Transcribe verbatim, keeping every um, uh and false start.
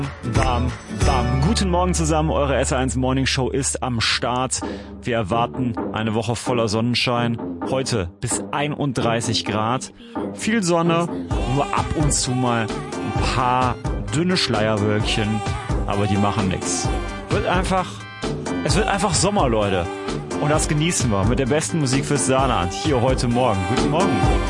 Bam, bam. Guten Morgen zusammen, eure S eins Morning Show ist am Start. Wir erwarten eine Woche voller Sonnenschein. Heute bis einunddreißig Grad. Viel Sonne, nur ab und zu mal ein paar dünne Schleierwölkchen, aber die machen nix. Wird einfach, es wird einfach Sommer, Leute. Und das genießen wir mit der besten Musik fürs Saarland. Hier heute Morgen. Guten Morgen.